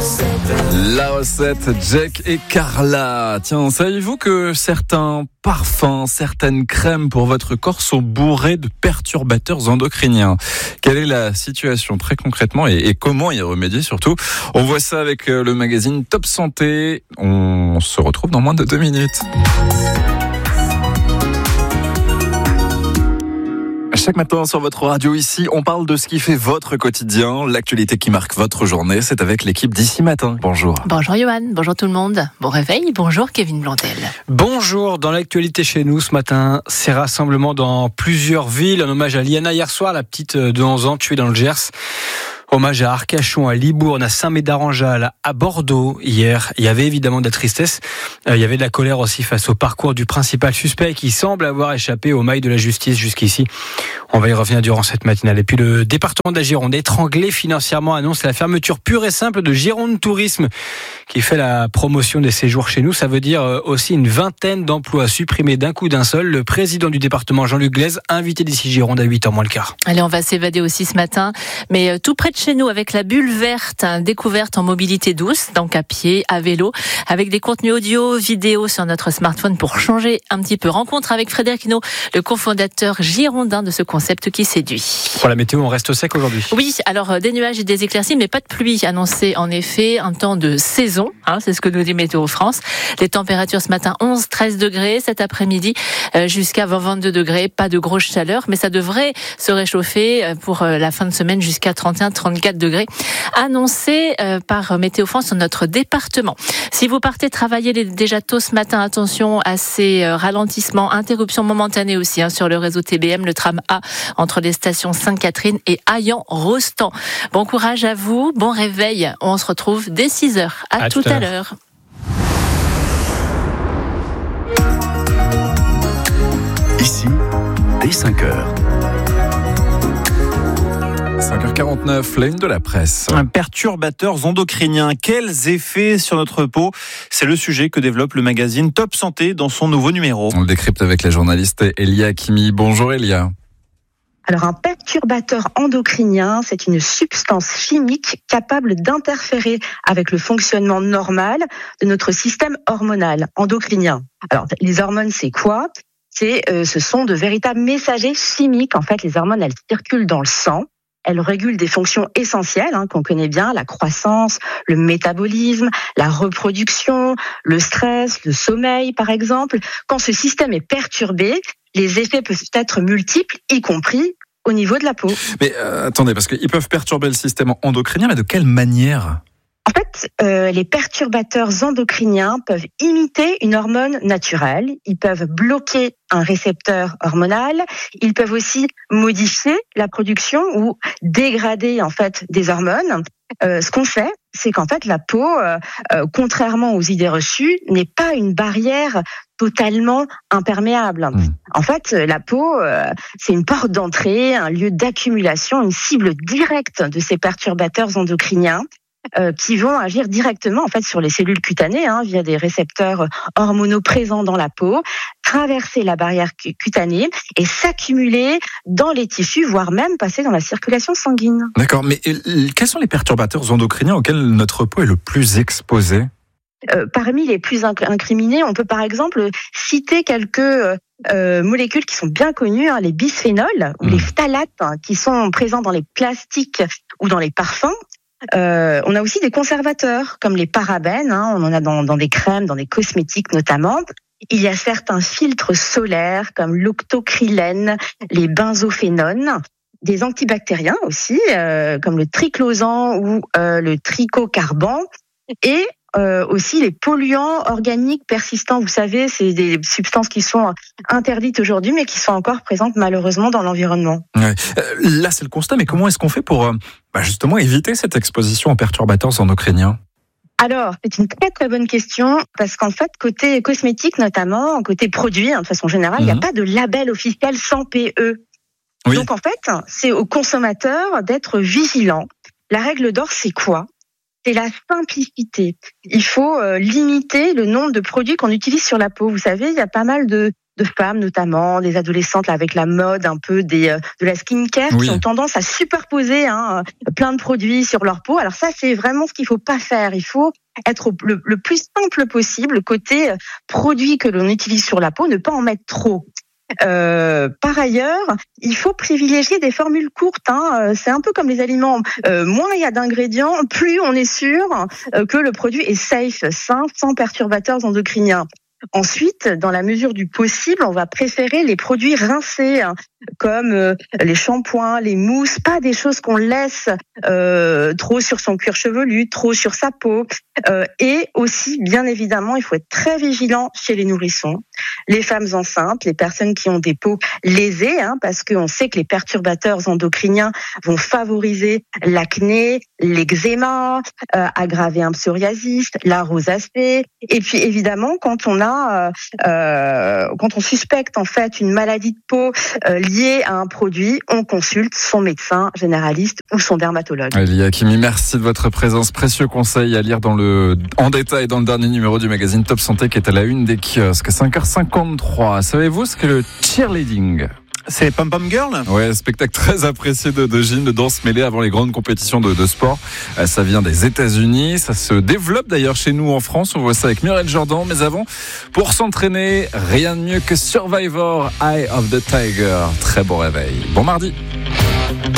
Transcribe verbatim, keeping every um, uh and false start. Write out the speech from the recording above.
La recette, Jack et Carla. Tiens, saviez-vous que certains parfums, certaines crèmes pour votre corps sont bourrés de perturbateurs endocriniens? Quelle est la situation très concrètement et, et comment y remédier surtout? On voit ça avec le magazine Top Santé. On se retrouve dans moins de deux minutes. Chaque matin sur votre radio ici, on parle de ce qui fait votre quotidien, l'actualité qui marque votre journée. C'est avec l'équipe d'Ici Matin. Bonjour. Bonjour Johan, bonjour tout le monde. Bon réveil, bonjour Kevin Blondel. Bonjour, dans l'actualité chez nous ce matin, ces rassemblements dans plusieurs villes. Un hommage à Liana hier soir, la petite de onze ans tuée dans le Gers. Hommage à Arcachon, à Libourne, à Saint-Médard-en-Jalles, à Bordeaux hier. Il y avait évidemment de la tristesse. Il y avait de la colère aussi face au parcours du principal suspect qui semble avoir échappé aux mailles de la justice jusqu'ici. On va y revenir durant cette matinale. Et puis le département de la Gironde, étranglé financièrement, annonce la fermeture pure et simple de Gironde Tourisme qui fait la promotion des séjours chez nous. Ça veut dire aussi une vingtaine d'emplois supprimés d'un coup d'un seul. Le président du département, Jean-Luc Glaise, invité d'ici Gironde à huit heures moins le quart. Allez, on va s'évader aussi ce matin, mais tout près de chez nous avec la bulle verte, hein, découverte en mobilité douce, donc à pied, à vélo, avec des contenus audio, vidéo sur notre smartphone pour changer un petit peu. Rencontre avec Frédéric Hinault, le cofondateur girondin de ce concept qui séduit. Pour la météo, on reste au sec aujourd'hui. Oui, alors des nuages et des éclaircies, mais pas de pluie annoncée. En effet, un temps de saison, hein, c'est ce que nous dit Météo France. Les températures ce matin, onze treize degrés, cet après-midi euh, jusqu'à vingt vingt-deux degrés, pas de grosse chaleur, mais ça devrait se réchauffer pour euh, la fin de semaine jusqu'à trente et un trente-quatre degrés, annoncé euh, par Météo France sur notre département. Si vous partez travailler déjà tôt ce matin, attention à ces euh, ralentissements, interruptions momentanées aussi hein, sur le réseau T B M, le tram A entre les stations Sainte-Catherine et Hayan-Rostand. Bon courage à vous, bon réveil. On se retrouve dès six heures. À, à tout, tout à l'heure. Ici, dès cinq heures. cinq heures quarante-neuf, la une de la presse. Perturbateurs endocriniens, quels effets sur notre peau? C'est le sujet que développe le magazine Top Santé dans son nouveau numéro. On le décrypte avec la journaliste Elia Kimi. Bonjour Elia. Alors un perturbateur endocrinien, c'est une substance chimique capable d'interférer avec le fonctionnement normal de notre système hormonal endocrinien. Alors les hormones, c'est quoi? C'est, euh, ce sont de véritables messagers chimiques. En fait, les hormones, elles circulent dans le sang. Elles régulent des fonctions essentielles hein, qu'on connaît bien, la croissance, le métabolisme, la reproduction, le stress, le sommeil par exemple. Quand ce système est perturbé, les effets peuvent être multiples, y compris au niveau de la peau. Mais euh, attendez, parce qu'ils peuvent perturber le système endocrinien, mais de quelle manière ? En fait, euh, les perturbateurs endocriniens peuvent imiter une hormone naturelle. Ils peuvent bloquer un récepteur hormonal. Ils peuvent aussi modifier la production ou dégrader en fait des hormones. Euh, ce qu'on fait, c'est qu'en fait la peau, euh, euh, contrairement aux idées reçues, n'est pas une barrière totalement imperméable. Mmh. En fait, la peau, euh, c'est une porte d'entrée, un lieu d'accumulation, une cible directe de ces perturbateurs endocriniens. Euh, qui vont agir directement en fait sur les cellules cutanées hein, via des récepteurs hormonaux présents dans la peau, traverser la barrière cutanée et s'accumuler dans les tissus, voire même passer dans la circulation sanguine. D'accord, mais quels sont les perturbateurs endocriniens auxquels notre peau est le plus exposée ? Euh, parmi les plus incriminés, on peut par exemple citer quelques euh, molécules qui sont bien connues, hein, les bisphénols ou mmh. les phtalates hein, qui sont présents dans les plastiques ou dans les parfums. Euh, on a aussi des conservateurs comme les parabènes, hein, on en a dans, dans des crèmes, dans des cosmétiques notamment. Il y a certains filtres solaires comme l'octocrylène, les benzophénones, des antibactériens aussi euh, comme le triclosan ou euh, le trichocarban et euh, aussi les polluants organiques persistants. Vous savez, c'est des substances qui sont interdites aujourd'hui mais qui sont encore présentes malheureusement dans l'environnement. Ouais. Euh, là, c'est le constat, mais comment est-ce qu'on fait pour euh, bah justement éviter cette exposition aux perturbateurs endocriniens ? Alors, c'est une très très bonne question parce qu'en fait, côté cosmétique notamment, côté produit, hein, de façon générale, il mmh. n'y a pas de label officiel sans P E. Oui. Donc en fait, c'est aux consommateurs d'être vigilants. La règle d'or, c'est quoi ? C'est la simplicité. Il faut euh, limiter le nombre de produits qu'on utilise sur la peau. Vous savez, il y a pas mal de de femmes notamment, des adolescentes là, avec la mode un peu des euh, de la skincare Oui. qui ont tendance à superposer hein, plein de produits sur leur peau. Alors ça, c'est vraiment ce qu'il faut pas faire. Il faut être le, le plus simple possible côté produit que l'on utilise sur la peau, ne pas en mettre trop. Euh, par ailleurs, il faut privilégier des formules courtes. Hein. C'est un peu comme les aliments. Euh, moins il y a d'ingrédients, plus on est sûr euh, que le produit est safe, sain, sans perturbateurs endocriniens. Ensuite, dans la mesure du possible, on va préférer les produits rincés, hein, comme euh, les shampoings, les mousses, pas des choses qu'on laisse euh, trop sur son cuir chevelu, trop sur sa peau. Euh, et aussi, bien évidemment, il faut être très vigilant chez les nourrissons, les femmes enceintes, les personnes qui ont des peaux lésées, hein, parce qu'on sait que les perturbateurs endocriniens vont favoriser l'acné, l'eczéma, euh, aggraver un psoriasis, la rosacée. Et puis évidemment, quand on a Euh, euh, quand on suspecte en fait une maladie de peau euh, liée à un produit, on consulte son médecin généraliste ou son dermatologue. Elie Hakimi, merci de votre présence. Précieux conseil à lire dans le, en détail dans le dernier numéro du magazine Top Santé qui est à la une des kiosques. cinq heures cinquante-trois. Savez-vous ce qu'est le cheerleading ? C'est Pom Pom Girl ? Ouais, spectacle très apprécié de, de gym, de danse mêlée avant les grandes compétitions de, de sport. Ça vient des États-Unis, ça se développe d'ailleurs chez nous en France. On voit ça avec Muriel Jordan. Mais avant, pour s'entraîner, rien de mieux que Survivor, Eye of the Tiger. Très bon réveil. Bon mardi.